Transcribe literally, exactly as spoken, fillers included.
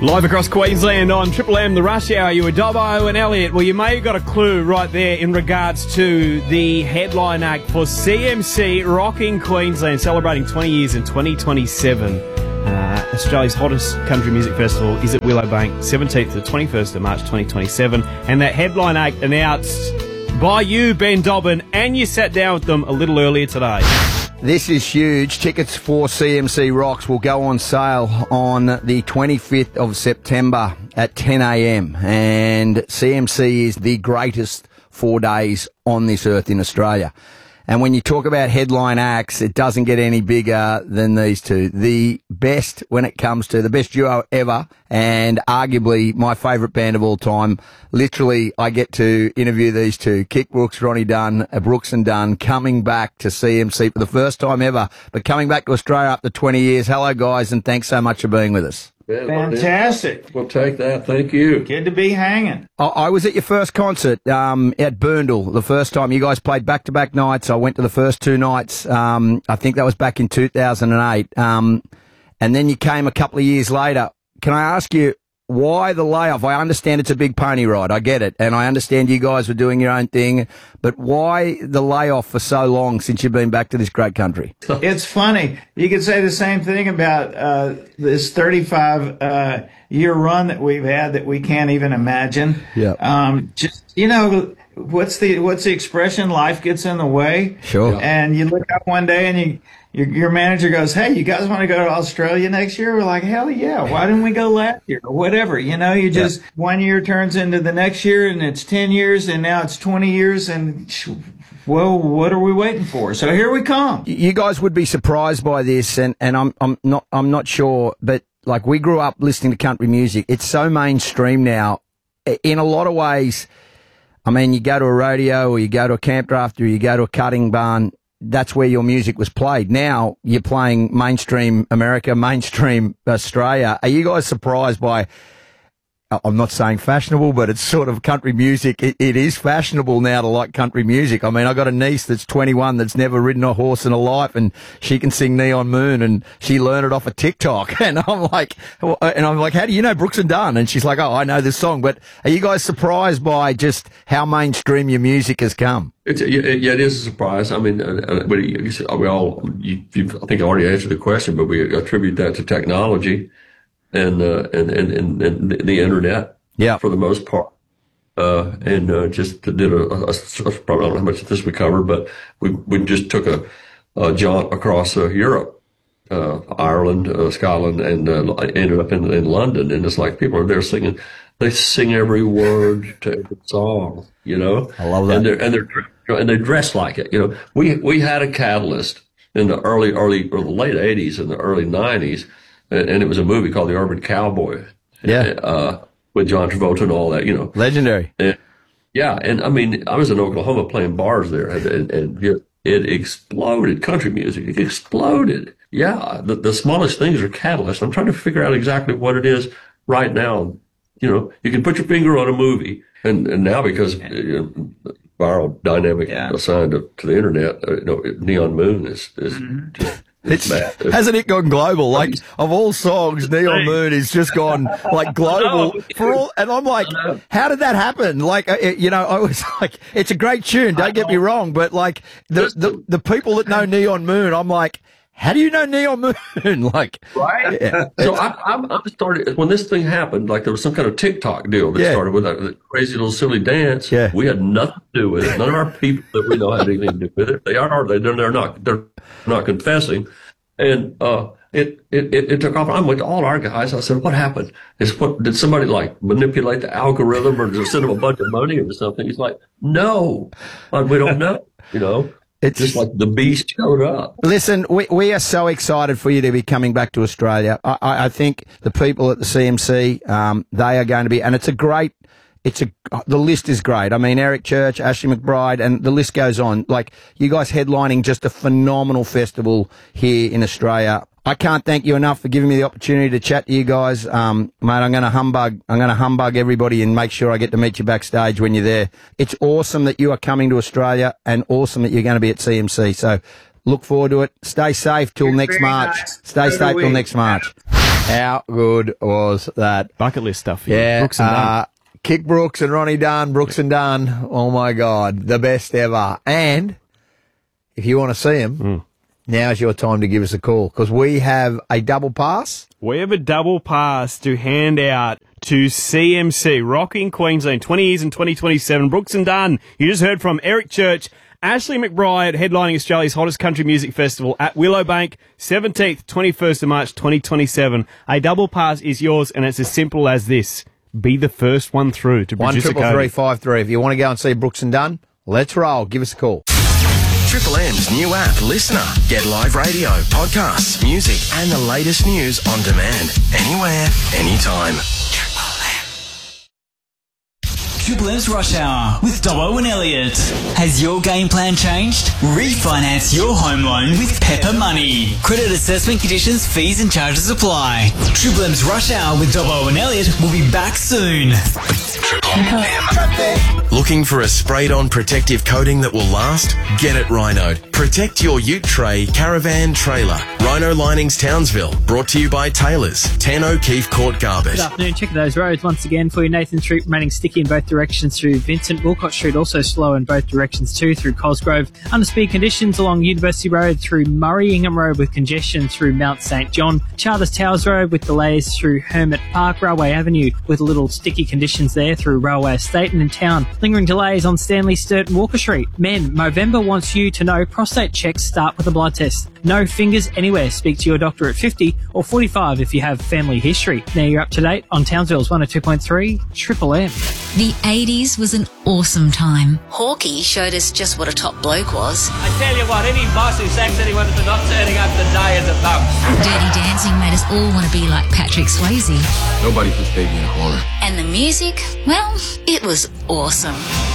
Live across Queensland on Triple M, the Rush Hour, you were Dobbo and Elliot. Well, you may have got a clue right there in regards to the headline act for C M C Rocking Queensland, celebrating twenty years in twenty twenty-seven. Uh, Australia's hottest country music festival is at Willowbank, seventeenth to twenty-first of March twenty twenty-seven. And that headline act announced by you, Ben Dobbin, and you sat down with them a little earlier today. This is huge. Tickets for C M C Rocks will go on sale on the twenty-fifth of September at ten a m And C M C is the greatest four days on this earth in Australia. And when you talk about headline acts, it doesn't get any bigger than these two. The best when it comes to the best duo ever, and arguably my favourite band of all time. Literally, I get to interview these two, Kick Brooks, Ronnie Dunn, Brooks and Dunn, coming back to C M C for the first time ever, but coming back to Australia after twenty years. Hello, guys, and thanks so much for being with us. Fantastic. We'll take that. Thank you. Good to be hanging. I, I was at your first concert um, at Burndall the first time. You guys played back-to-back nights. I went to the first two nights. Um, I think that was back in two thousand eight. Um, and then you came a couple of years later. Can I ask you, why the layoff? I understand it's a big pony ride. I get it. And I understand you guys were doing your own thing. But why the layoff for so long since you've been back to this great country? It's funny. You could say the same thing about uh, this thirty-five uh, year run that we've had that we can't even imagine. Yeah. Um, just, you know, what's the what's the expression? Life gets in the way. Sure. And you look up one day and you your, your manager goes, "Hey, you guys want to go to Australia next year?" We're like, "Hell yeah! Why didn't we go last year?" Or whatever. You know, you just yeah. one year turns into the next year, and it's ten years, and now it's twenty years, and well, what are we waiting for? So here we come. You guys would be surprised by this, and, and I'm I'm not I'm not sure, but like we grew up listening to country music. It's so mainstream now. In a lot of ways, I mean, you go to a rodeo, or you go to a camp draft, or you go to a cutting barn. That's where your music was played. Now you're playing mainstream America, mainstream Australia. Are you guys surprised by, I'm not saying fashionable, but it's sort of country music. It, it is fashionable now to like country music. I mean, I got a niece that's twenty-one that's never ridden a horse in her life, and she can sing Neon Moon, and she learned it off of TikTok. And I'm like, and I'm like, how do you know Brooks and Dunn? And she's like, oh, I know this song. But are you guys surprised by just how mainstream your music has come? It's, yeah, it is a surprise. I mean, uh, we, we all, you, you, I think I already answered the question, but we attribute that to technology and, uh, and, and, and, and the internet. Yeah. For the most part. Uh, and, uh, just did a, a, a, probably I don't know how much of this we covered, but we, we just took a, a jaunt across uh, Europe, uh, Ireland, uh, Scotland, and, uh, ended up in, in London. And it's like people are there singing. They sing every word to every song, you know. I love that. And they're and they're and they dress like it, you know. We we had a catalyst in the early early or the late eighties and the early nineties, and, and it was a movie called The Urban Cowboy. Yeah. Uh, with John Travolta and all that, you know. Legendary. And, yeah, and I mean, I was in Oklahoma playing bars there, and, and, and it, it exploded. Country music, it exploded. Yeah, the, the smallest things are catalysts. I'm trying to figure out exactly what it is right now. You know, you can put your finger on a movie, and, and now because you know, viral dynamic yeah. assigned to, to the internet, uh, you know, Neon Moon is, is mm-hmm. just, it's, it's bad. Hasn't it gone global? Like, of all songs, Neon Moon has just gone, like, global for all, and I'm like, how did that happen? Like, it, you know, I was like, it's a great tune, don't get me wrong, but like, the, the, the people that know Neon Moon, I'm like, how do you know Neon Moon? Like, right? Yeah. So I, I, I started when this thing happened. Like there was some kind of TikTok deal that yeah. started with a crazy little silly dance. Yeah. We had nothing to do with it. None of our people that we know had anything to do with it. They are. They they're not. They're not confessing. And uh, it, it it it took off. I went to all our guys. I said, "What happened? Is what did somebody like manipulate the algorithm or just send them a bunch of money or something?" He's like, "No, like, we don't know." You know. It's just like the beast showed up. Listen, we we are so excited for you to be coming back to Australia. I, I think the people at the C M C, um, they are going to be, and it's a great, it's a, the list is great. I mean, Eric Church, Ashley McBride, and the list goes on. Like, you guys headlining just a phenomenal festival here in Australia. I can't thank you enough for giving me the opportunity to chat to you guys. Um, mate, I'm going to humbug, I'm going to humbug everybody and make sure I get to meet you backstage when you're there. It's awesome that you are coming to Australia and awesome that you're going to be at C M C. So look forward to it. Stay safe till next March. Stay safe till next March. How good was that? Bucket list stuff. Yeah. Brooks and Dunn. uh, Kick Brooks and Ronnie Dunn, Brooks and Dunn. Oh, my God. The best ever. And if you want to see them, Mm. now's your time to give us a call because we have a double pass. We have a double pass to hand out to C M C, Rocking Queensland, twenty years in twenty twenty-seven. Brooks and Dunn. You just heard from Eric Church, Ashley McBride, headlining Australia's hottest country music festival at Willowbank, seventeenth, twenty-first of March, twenty twenty-seven. A double pass is yours, and it's as simple as this. Be the first one through to One producer triple Cody. three five three. If you want to go and see Brooks and Dunn, let's roll. Give us a call. Triple M's new app, Listener. Get live radio, podcasts, music, and the latest news on demand. Anywhere, anytime. Triple M's Rush Hour with Dobbo and Elliot. Has your game plan changed? Refinance your home loan with Pepper Money. Credit assessment conditions, fees and charges apply. Triple M's Rush Hour with Dobbo and Elliot will be back soon. Looking for a sprayed-on protective coating that will last? Get it Rhinoed. Protect your ute tray, caravan, trailer. Rhino Linings Townsville. Brought to you by Taylors. ten O'Keefe Court, Garbage. Good afternoon. Check those roads once again for you. Nathan Street remaining sticky in both directions through Vincent. Wilcott Street also slow in both directions too through Cosgrove. Under speed conditions along University Road through Murray Ingham Road with congestion through Mount St John. Charters Towers Road with delays through Hermit Park. Railway Avenue with a little sticky conditions there through Railway Estate and in town. Lingering delays on Stanley, Sturt and Walker Street. Men, Movember wants you to know prostate checks start with a blood test. No fingers anywhere. Speak to your doctor at fifty or forty-five if you have family history. Now you're up to date on Townsville's one oh two point three Triple M. The eighties was an awesome time. Hawkeye showed us just what a top bloke was. I tell you what, any boss who sacked anyone for not turning up to die is a bum. Dirty Dancing made us all want to be like Patrick Swayze. Nobody puts baby in a corner. And the music, well, it was awesome.